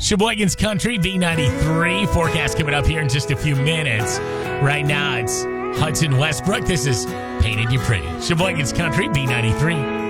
Sheboygan's Country, B93. Forecast coming up here in just a few minutes. Right now, it's Hudson Westbrook. This is Painted You Pretty. Sheboygan's Country, B93.